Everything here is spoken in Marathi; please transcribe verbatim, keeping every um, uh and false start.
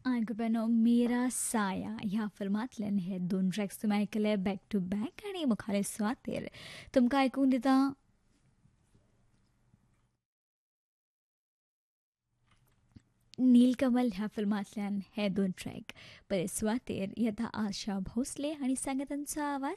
आयकुपेनो मेरा साया ह्या फिल्मांतल्यान हे दोन ट्रॅक्स तुमी आयकले बॅक टू बॅक आनी मुखावेले सुवातेर तुमकां आयकूंक दिता नीलकमल ह्या फिल्मांतल्यान हे दोन ट्रॅक बरे सुवातेर येता आशा भोसले आनी सांगतांचो आवाज